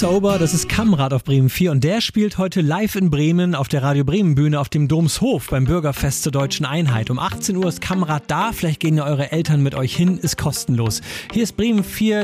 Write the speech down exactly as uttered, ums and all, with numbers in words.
Sober, das ist Kamrat auf Bremen vier und der spielt heute live in Bremen auf der Radio Bremen Bühne auf dem Domshof beim Bürgerfest zur Deutschen Einheit. Um achtzehn Uhr ist Kamrat da, vielleicht gehen ja eure Eltern mit euch hin, ist kostenlos. Hier ist Bremen vier.